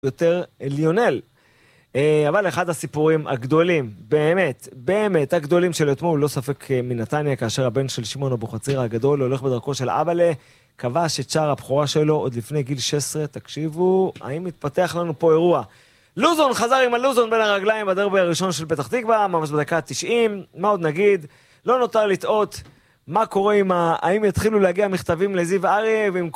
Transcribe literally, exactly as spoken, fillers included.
יותר ליונל. אבל אחד הסיפורים הגדולים, באמת, באמת הגדולים של אתמול, לא ספק מנתניה, כאשר הבן של שמעון אבוחצירא הגדול הולך בדרכו של אבאלה, כבש את שער הבכורה שלו עוד לפני גיל שש עשרה. תקשיבו, האם מתפתח לנו פה אירוע? לוזון חזר עם הלוזון בין הרגליים בדרבי הראשון של פתח תקווה, ממש בדקה ה-תשעים. מה עוד נגיד? לא נותר לטעות מה קורה עם ה... האם יתחילו להגיע מכתבים לזיו אריה, ועם